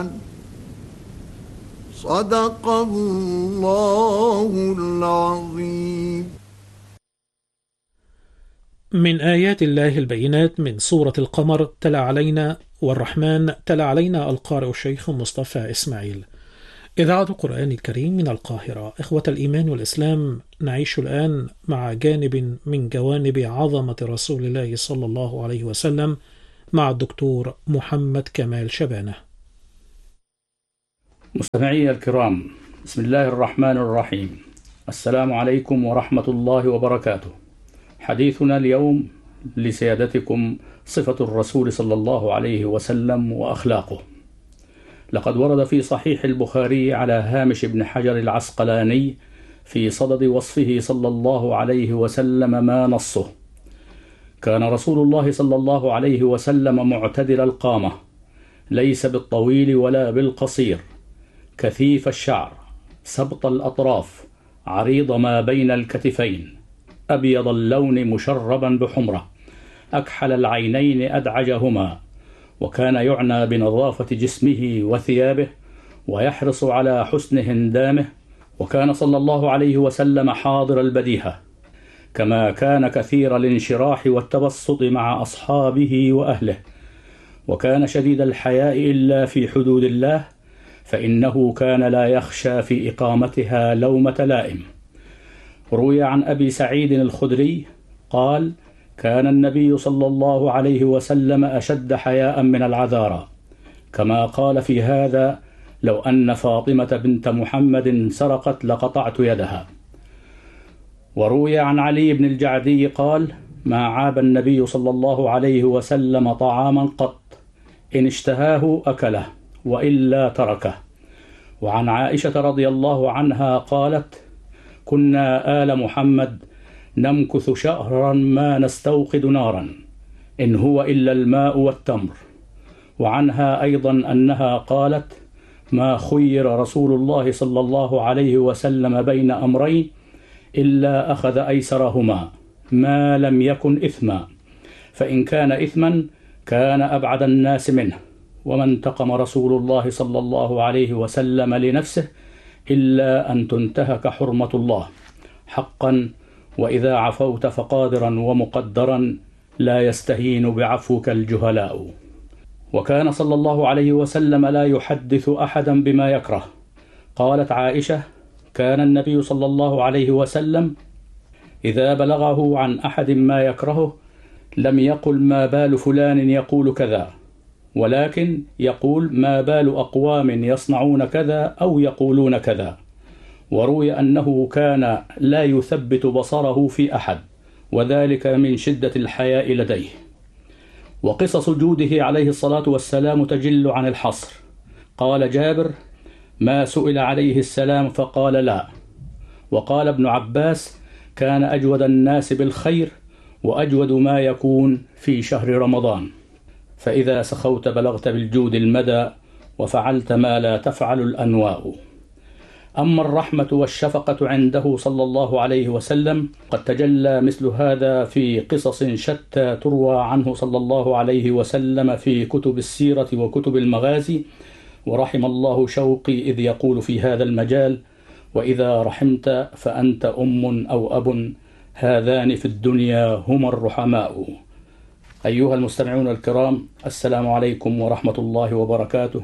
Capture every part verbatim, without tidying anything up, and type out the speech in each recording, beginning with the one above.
صدق الله العظيم. من آيات الله البينات من سورة القمر تلا علينا والرحمن تلا علينا القارئ الشيخ مصطفى إسماعيل. إذاعة القرآن الكريم من القاهرة. إخوة الإيمان والإسلام، نعيش الآن مع جانب من جوانب عظمة رسول الله صلى الله عليه وسلم مع الدكتور محمد كمال شبانة. مستمعي الكرام، بسم الله الرحمن الرحيم. السلام عليكم ورحمة الله وبركاته. حديثنا اليوم لسيادتكم صفة الرسول صلى الله عليه وسلم وأخلاقه. لقد ورد في صحيح البخاري على هامش ابن حجر العسقلاني في صدد وصفه صلى الله عليه وسلم ما نصه: كان رسول الله صلى الله عليه وسلم معتدل القامة، ليس بالطويل ولا بالقصير، كثيف الشعر، سبط الأطراف، عريض ما بين الكتفين، أبيض اللون مشربا بحمرة، أكحل العينين أدعجهما، وكان يعنى بنظافة جسمه وثيابه ويحرص على حسن هندامه، وكان صلى الله عليه وسلم حاضر البديهة، كما كان كثير الانشراح والتبسط مع أصحابه وأهله، وكان شديد الحياء إلا في حدود الله، فإنه كان لا يخشى في إقامتها لومة لائم. روي عن أبي سعيد الخدري قال: كان النبي صلى الله عليه وسلم أشد حياء من العذارى، كما قال في هذا: لو أن فاطمة بنت محمد سرقت لقطعت يدها. وروي عن علي بن الجعدي قال: ما عاب النبي صلى الله عليه وسلم طعاما قط، إن اشتهاه أكله وإلا تركه. وعن عائشة رضي الله عنها قالت: كنا آل محمد نمكث شهرا ما نستوقد نارا، إن هو إلا الماء والتمر. وعنها أيضا أنها قالت: ما خير رسول الله صلى الله عليه وسلم بين أمرين إلا أخذ أيسرهما ما لم يكن إثما، فإن كان إثما كان أبعد الناس منه، وما انتقم رسول الله صلى الله عليه وسلم لنفسه إلا أن تنتهك حرمة الله حقا، وإذا عفوت فقادرا ومقدرا لا يستهين بعفوك الجهلاء. وكان صلى الله عليه وسلم لا يحدث أحدا بما يكره. قالت عائشة: كان النبي صلى الله عليه وسلم إذا بلغه عن أحد ما يكرهه لم يقل ما بال فلان يقول كذا، ولكن يقول ما بال أقوام يصنعون كذا أو يقولون كذا. وروي أنه كان لا يثبت بصره في أحد، وذلك من شدة الحياء لديه. وقصص جوده عليه الصلاة والسلام تجل عن الحصر. قال جابر: ما سئل عليه السلام فقال لا. وقال ابن عباس: كان أجود الناس بالخير، وأجود ما يكون في شهر رمضان، فإذا سخوت بلغت بالجود المدى، وفعلت ما لا تفعل الأنواء. أما الرحمة والشفقة عنده صلى الله عليه وسلم قد تجلى مثل هذا في قصص شتى تروى عنه صلى الله عليه وسلم في كتب السيرة وكتب المغازي. ورحم الله شوقي إذ يقول في هذا المجال: وإذا رحمت فأنت أم أو أب، هذان في الدنيا هما الرحماء. أيها المستمعون الكرام، السلام عليكم ورحمة الله وبركاته.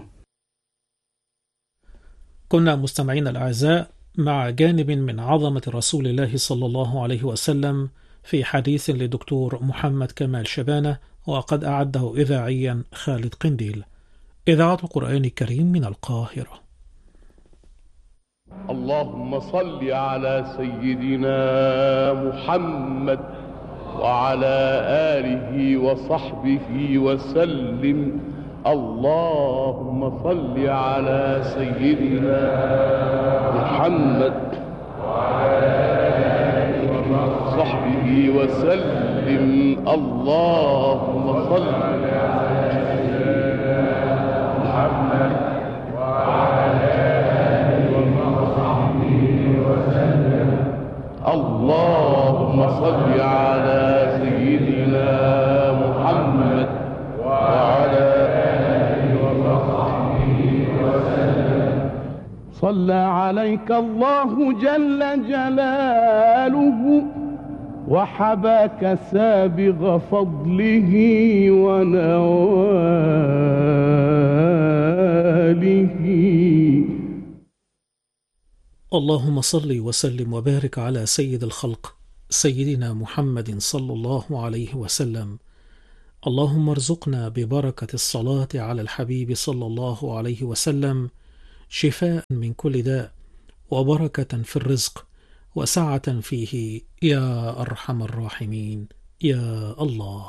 كنا مستمعين الأعزاء مع جانب من عظمة رسول الله صلى الله عليه وسلم في حديث لدكتور محمد كمال شبانة، وقد أعده إذاعيا خالد قنديل. إذاعة القرآن الكريم من القاهرة. اللهم صل على سيدنا محمد وعلى آله وصحبه وسلم. اللهم صل على سيدنا محمد وعلى آله وصحبه وسلم. اللهم صل على سيدنا محمد وعلى آله وصحبه وسلم. اللهم صل على سيدنا محمد وعلى آله وصحبه صلى عليك الله جل جلاله وحباك سابغ فضله ونواله. اللهم صل وسلم وبارك على سيد الخلق سيدنا محمد صلى الله عليه وسلم. اللهم ارزقنا ببركة الصلاة على الحبيب صلى الله عليه وسلم شفاء من كل داء وبركة في الرزق وسعة فيه يا أرحم الراحمين يا الله.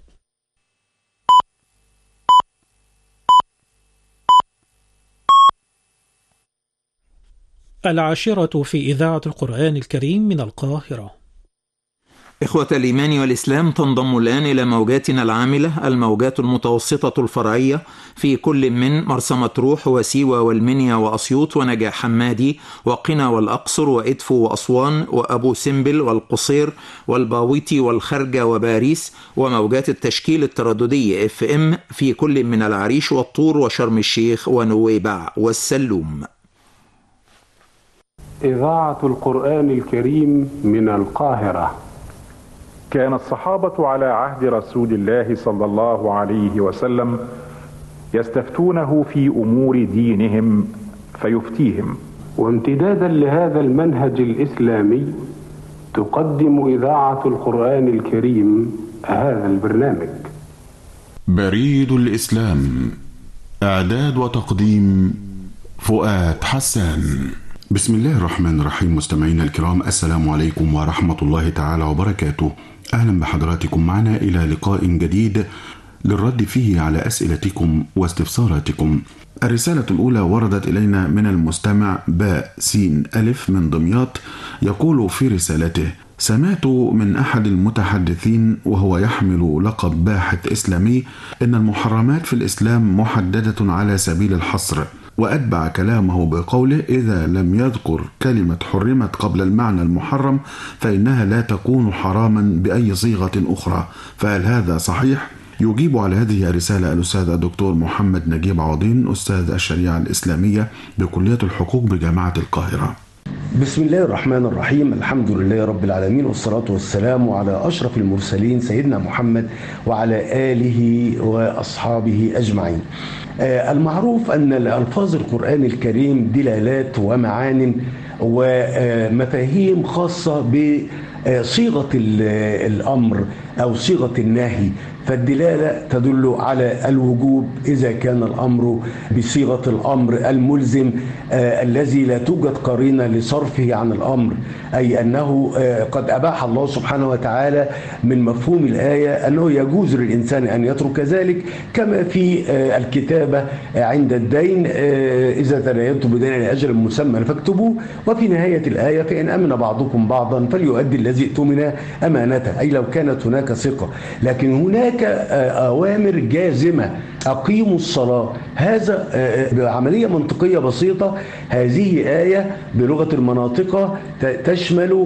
العاشرة في إذاعة القرآن الكريم من القاهرة. إخوة الإيمان والإسلام، تنضم الآن إلى موجاتنا العاملة الموجات المتوسطة الفرعية في كل من مرسى مطروح وسيوة والمنيا وأسيوط ونجاح حمادي وقنا والأقصر وإدفو وأسوان وأبو سمبل والقصير والباويتي والخرجة وباريس، وموجات التشكيل الترددي اف ام في كل من العريش والطور وشرم الشيخ ونويبع والسلوم. إذاعة القرآن الكريم من القاهرة. كان الصحابة على عهد رسول الله صلى الله عليه وسلم يستفتونه في أمور دينهم فيفتيهم. وامتدادا لهذا المنهج الإسلامي تقدم إذاعة القرآن الكريم هذا البرنامج. بريد الإسلام، إعداد وتقديم فؤاد حسان. بسم الله الرحمن الرحيم. مستمعينا الكرام، السلام عليكم ورحمة الله تعالى وبركاته. أهلا بحضراتكم معنا إلى لقاء جديد للرد فيه على أسئلتكم واستفساراتكم. الرسالة الأولى وردت إلينا من المستمع باء سين ألف من دمياط، يقول في رسالته: سمعت من أحد المتحدثين وهو يحمل لقب باحث إسلامي إن المحرمات في الإسلام محددة على سبيل الحصر، وأتبع كلامه بقوله: إذا لم يذكر كلمة حرمت قبل المعنى المحرم فإنها لا تكون حراما بأي صيغة أخرى، فهل هذا صحيح؟ يجيب على هذه الرسالة الأستاذ الدكتور محمد نجيب عوضين، أستاذ الشريعة الإسلامية بكلية الحقوق بجامعة القاهرة. بسم الله الرحمن الرحيم. الحمد لله رب العالمين، والصلاة والسلام على أشرف المرسلين سيدنا محمد وعلى آله وأصحابه أجمعين. المعروف أن الألفاظ القرآن الكريم دلالات ومعان ومفاهيم خاصة بصيغة الأمر أو صيغة النهي، فالدلالة تدل على الوجوب إذا كان الأمر بصيغة الأمر الملزم آه الذي لا توجد قرينة لصرفه عن الأمر، أي أنه آه قد أباح الله سبحانه وتعالى من مفهوم الآية أنه يجوز للإنسان أن يترك ذلك، كما في آه الكتابة عند الدين آه إذا تداينتم بدين لأجل مسمى فاكتبوه، وفي نهاية الآية فإن أمن بعضكم بعضا فليؤدي الذي اؤتمن أمانته، أي لو كانت هناك ثقة. لكن هناك أوامر جازمة: أقيموا الصلاة. هذا بعملية منطقية بسيطة، هذه آية بلغة المناطق تشمل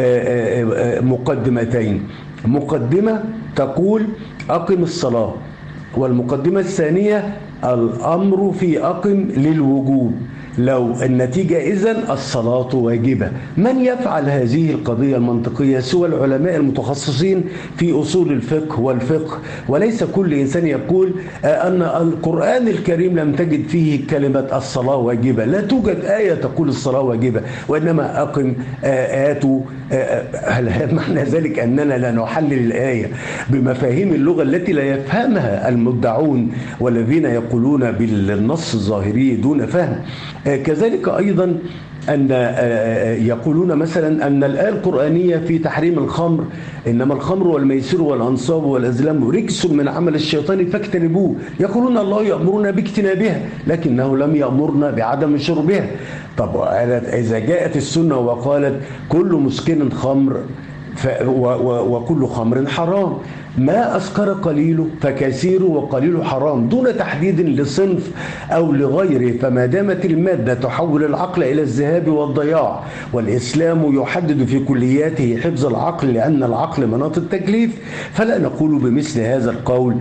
مقدمتين: مقدمة تقول أقم الصلاة، والمقدمة الثانية الأمر في أقم للوجوب، لو النتيجة إذن الصلاة واجبة. من يفعل هذه القضية المنطقية سوى العلماء المتخصصين في أصول الفقه والفقه، وليس كل إنسان يقول أن القرآن الكريم لم تجد فيه كلمة الصلاة واجبة. لا توجد آية تقول الصلاة واجبة، وإنما أقم آتوا. هل معنى ذلك أننا لا نحلل الآية بمفاهيم اللغة التي لا يفهمها المدعون والذين يقولون بالنص الظاهري دون فهم؟ كذلك أيضا أن يقولون مثلا أن الآية القرآنية في تحريم الخمر: إنما الخمر والميسر والأنصاب والأزلام رجس من عمل الشيطان فاجتنبوه. يقولون الله يأمرنا باجتنابها، لكنه لم يأمرنا بعدم شربها. طب إذا جاءت السنة وقالت كل مسكن خمر ف... و... و... وكل خمر حرام، ما أسكر قليله فكثيره وقليله حرام، دون تحديد لصنف أو لغيره. فما دامت المادة تحول العقل إلى الذهاب والضياع، والإسلام يحدد في كلياته حفظ العقل لأن العقل مناط التكليف، فلا نقول بمثل هذا القول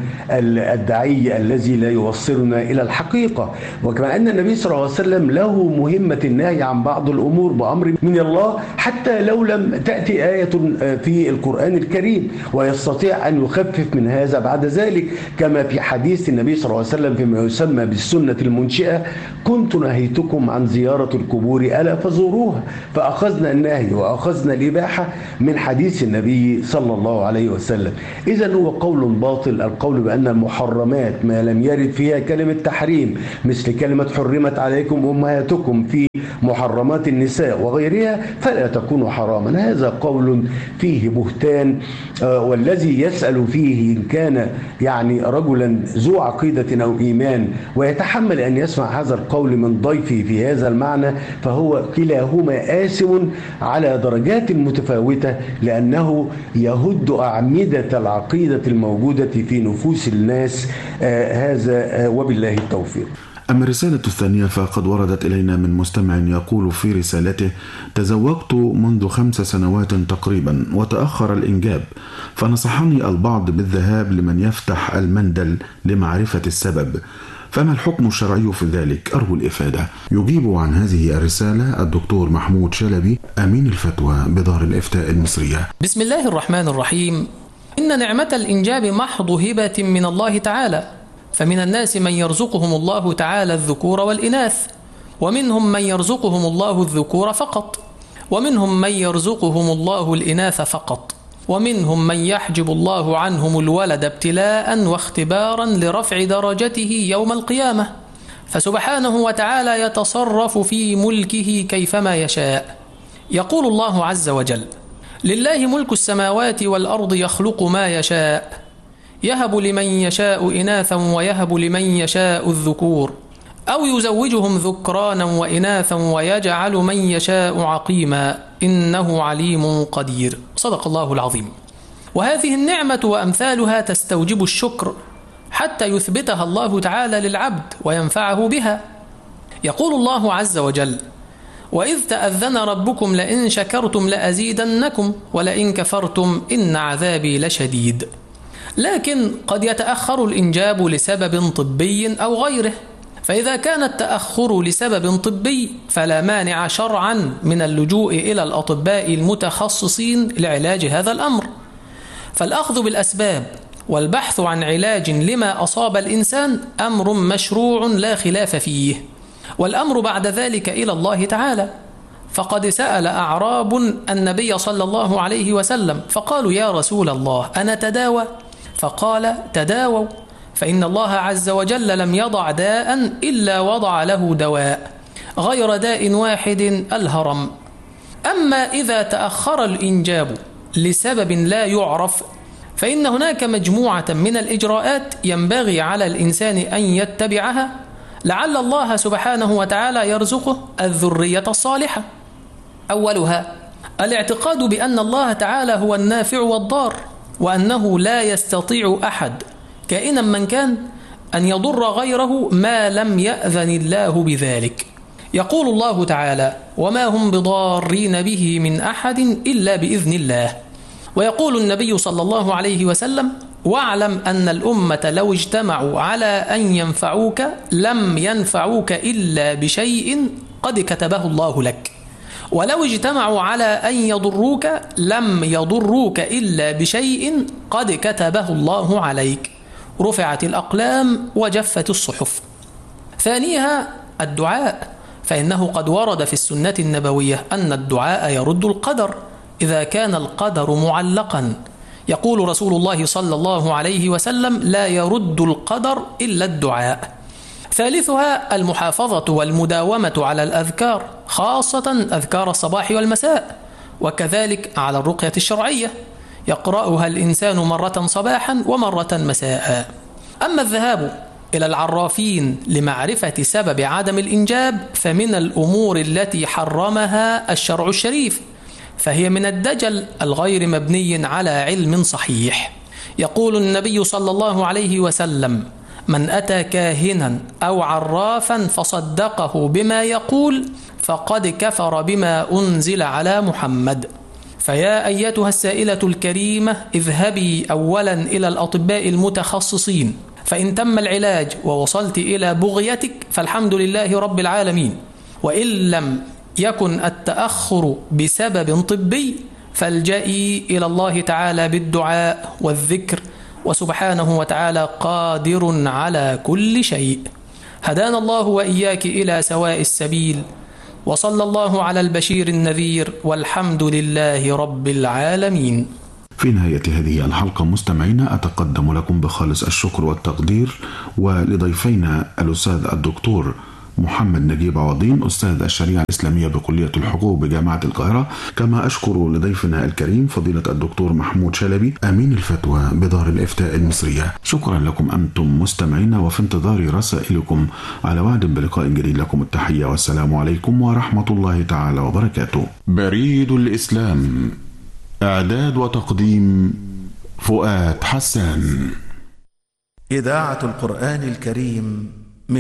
الدعي الذي لا يوصلنا إلى الحقيقة. وكما أن النبي صلى الله عليه وسلم له مهمة النهي عن بعض الأمور بأمر من الله، حتى لو لم تأتي آية في القرآن الكريم، ويستطيع أن يخفف من هذا بعد ذلك، كما في حديث النبي صلى الله عليه وسلم فيما يسمى بالسنة المنشئة: كنت نهيتكم عن زيارة القبور ألا فزوروها. فأخذنا النهي وأخذنا الإباحة من حديث النبي صلى الله عليه وسلم. إذن هو قول باطل القول بأن المحرمات ما لم يرد فيها كلمة تحريم، مثل كلمة حرمت عليكم أمهاتكم في محرمات النساء وغيرها، فلا تكون حراما. هذا قول فيه بهتان، والذي يسأل فيه إن كان يعني رجلا ذو عقيدة أو إيمان ويتحمل أن يسمع هذا القول من ضيفه في هذا المعنى، فهو كلاهما آثم على درجات متفاوتة، لأنه يهد أعمدة العقيدة الموجودة في نفوس الناس. آه هذا آه وبالله التوفيق. أما الرسالة الثانية فقد وردت إلينا من مستمع يقول في رسالته: تزوجت منذ خمس سنوات تقريبا وتأخر الإنجاب، فنصحني البعض بالذهاب لمن يفتح المندل لمعرفة السبب، فما الحكم الشرعي في ذلك؟ أرجو الإفادة. يجيب عن هذه الرسالة الدكتور محمود شلبي، أمين الفتوى بدار الإفتاء المصرية. بسم الله الرحمن الرحيم. إن نعمة الإنجاب محض هبة من الله تعالى، فمن الناس من يرزقهم الله تعالى الذكور والإناث، ومنهم من يرزقهم الله الذكور فقط، ومنهم من يرزقهم الله الإناث فقط، ومنهم من يحجب الله عنهم الولد ابتلاء واختبارا لرفع درجته يوم القيامة، فسبحانه وتعالى يتصرف في ملكه كيفما يشاء. يقول الله عز وجل: لله ملك السماوات والأرض يخلق ما يشاء، يهب لمن يشاء إناثا ويهب لمن يشاء الذكور، أو يزوجهم ذكرانا وإناثا ويجعل من يشاء عقيما، إنه عليم قدير. صدق الله العظيم. وهذه النعمة وأمثالها تستوجب الشكر حتى يثبتها الله تعالى للعبد وينفعه بها. يقول الله عز وجل: وإذ تأذن ربكم لئن شكرتم لأزيدنكم ولئن كفرتم إن عذابي لشديد. لكن قد يتأخر الإنجاب لسبب طبي أو غيره، فإذا كان التأخر لسبب طبي فلا مانع شرعا من اللجوء إلى الأطباء المتخصصين لعلاج هذا الأمر. فالأخذ بالأسباب والبحث عن علاج لما أصاب الإنسان أمر مشروع لا خلاف فيه، والأمر بعد ذلك إلى الله تعالى. فقد سأل أعراب النبي صلى الله عليه وسلم فقالوا: يا رسول الله أنا تداوى؟ فقال: تداووا، فإن الله عز وجل لم يضع داء إلا وضع له دواء، غير داء واحد الهرم. أما إذا تأخر الإنجاب لسبب لا يعرف فإن هناك مجموعة من الإجراءات ينبغي على الإنسان أن يتبعها لعل الله سبحانه وتعالى يرزقه الذرية الصالحة. أولها الاعتقاد بأن الله تعالى هو النافع والضار، وأنه لا يستطيع أحد كائنا من كان أن يضر غيره ما لم يأذن الله بذلك. يقول الله تعالى: وما هم بضارين به من أحد إلا بإذن الله. ويقول النبي صلى الله عليه وسلم: واعلم أن الأمة لو اجتمعوا على أن ينفعوك لم ينفعوك إلا بشيء قد كتبه الله لك، ولو اجتمعوا على أن يضروك لم يضروك إلا بشيء قد كتبه الله عليك، رفعت الأقلام وجفت الصحف. ثانيها الدعاء، فإنه قد ورد في السنة النبوية أن الدعاء يرد القدر إذا كان القدر معلقا. يقول رسول الله صلى الله عليه وسلم: لا يرد القدر إلا الدعاء. ثالثها المحافظة والمداومة على الأذكار، خاصة أذكار الصباح والمساء، وكذلك على الرقية الشرعية يقرأها الإنسان مرة صباحا ومرة مساء. أما الذهاب إلى العرافين لمعرفة سبب عدم الإنجاب فمن الأمور التي حرمها الشرع الشريف، فهي من الدجل الغير مبني على علم صحيح. يقول النبي صلى الله عليه وسلم: من أتى كاهنا أو عرافا فصدقه بما يقول فقد كفر بما أنزل على محمد. فيا أيتها السائلة الكريمة، اذهبي أولا إلى الأطباء المتخصصين، فإن تم العلاج ووصلت إلى بغيتك فالحمد لله رب العالمين، وإن لم يكن التأخر بسبب طبي فالجئي إلى الله تعالى بالدعاء والذكر، وسبحانه وتعالى قادر على كل شيء. هدانا الله وإياك إلى سواء السبيل، وصلى الله على البشير النذير، والحمد لله رب العالمين. في نهاية هذه الحلقة مستمعينا أتقدم لكم بخالص الشكر والتقدير ولضيفينا الأستاذ الدكتور محمد نجيب عوضين أستاذ الشريعة الإسلامية بكلية الحقوق بجامعة القاهرة، كما أشكر لضيفنا الكريم فضيلة الدكتور محمود شلبي أمين الفتوى بدار الإفتاء المصرية. شكرا لكم أنتم مستمعين، وفي انتظار رسائلكم على وعد بلقاء جديد. لكم التحية والسلام عليكم ورحمة الله تعالى وبركاته. بريد الإسلام، إعداد وتقديم فؤاد حسان. إذاعة القرآن الكريم